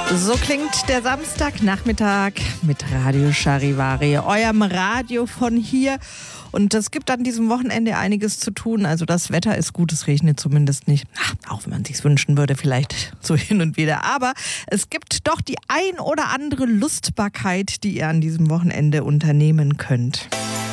So klingt der Samstagnachmittag mit Radio Charivari, eurem Radio von hier. Und es gibt an diesem Wochenende einiges zu tun. Also das Wetter ist gut, es regnet zumindest nicht. Auch wenn man es sich wünschen würde, vielleicht so hin und wieder. Aber es gibt doch die ein oder andere Lustbarkeit, die ihr an diesem Wochenende unternehmen könnt.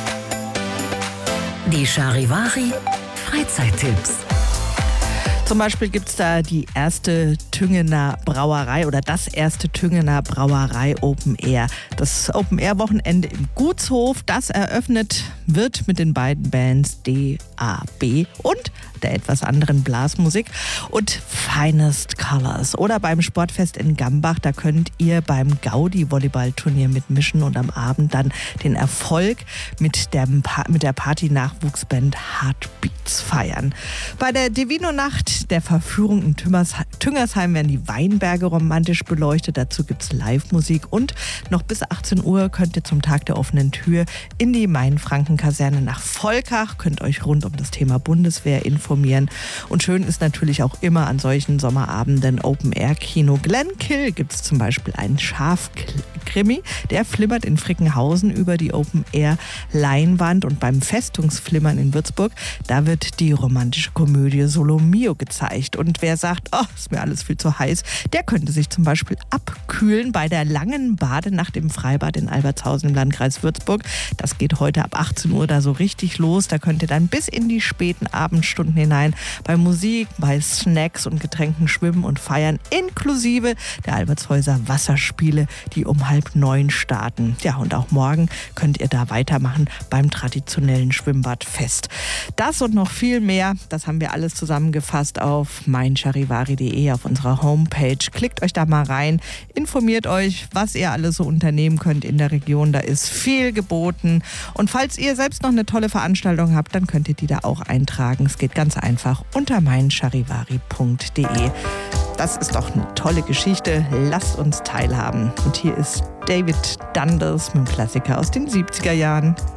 Die Charivari Freizeittipps. Zum Beispiel gibt es da die erste Tüngener Brauerei oder das erste Tüngener Brauerei Open Air. Das Open Air Wochenende im Gutshof, das eröffnet wird mit den beiden Bands DAB und der etwas anderen Blasmusik und Finest Colors. Oder beim Sportfest in Gambach, da könnt ihr beim Gaudi-Volleyball-Turnier mitmischen und am Abend dann den Erfolg mit der Party-Nachwuchsband Heartbeats feiern. Bei der Divino-Nacht der Verführung in Tüngersheim werden die Weinberge romantisch beleuchtet. Dazu gibt es Live-Musik und noch bis 18 Uhr könnt ihr zum Tag der offenen Tür in die Mainfranken-Kaserne nach Volkach, könnt euch rund um das Thema Bundeswehr informieren. Und schön ist natürlich auch immer an solchen Sommerabenden Open-Air-Kino. Glenkill gibt es zum Beispiel einen Schafkrimi, der flimmert in Frickenhausen über die Open-Air-Leinwand. Und beim Festungsflimmern in Würzburg, da wird die romantische Komödie Solo Mio gezeigt. Und wer sagt, oh, ist mir alles viel zu heiß, der könnte sich zum Beispiel abkühlen bei der langen Badenacht im Freibad in Albertshausen im Landkreis Würzburg. Das geht heute ab 18 Uhr da so richtig los. Da könnt ihr dann bis in die späten Abendstunden hinein bei Musik, bei Snacks und Getränken schwimmen und feiern, inklusive der Albertshäuser Wasserspiele, die um 8:30 starten. Ja, und auch morgen könnt ihr da weitermachen beim traditionellen Schwimmbadfest. Das und noch viel mehr, das haben wir alles zusammengefasst auf meincharivari.de, auf unserer Homepage. Klickt euch da mal rein, informiert euch, was ihr alles so unternehmen könnt in der Region. Da ist viel geboten. Und falls ihr selbst noch eine tolle Veranstaltung habt, dann könnt ihr die da auch eintragen. Es geht ganz einfach unter meincharivari.de. Das ist doch eine tolle Geschichte. Lasst uns teilhaben. Und hier ist David Dundas mit dem Klassiker aus den 70er Jahren.